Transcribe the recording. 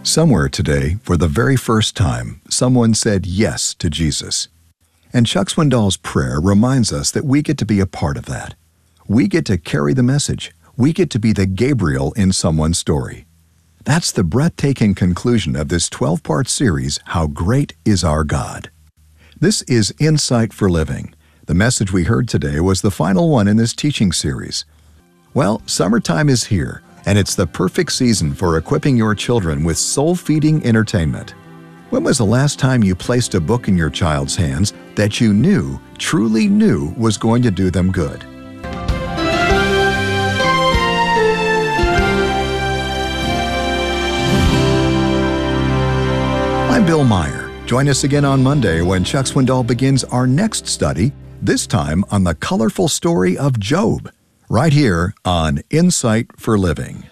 Somewhere today, for the very first time, someone said yes to Jesus. And Chuck Swindoll's prayer reminds us that we get to be a part of that. We get to carry the message. We get to be the Gabriel in someone's story. That's the breathtaking conclusion of this 12-part series, How Great Is Our God. This is Insight for Living. The message we heard today was the final one in this teaching series. Well, summertime is here, and it's the perfect season for equipping your children with soul-feeding entertainment. When was the last time you placed a book in your child's hands that you knew, truly knew, was going to do them good? I'm Bill Meyer. Join us again on Monday when Chuck Swindoll begins our next study, this time on the colorful story of Job, right here on Insight for Living.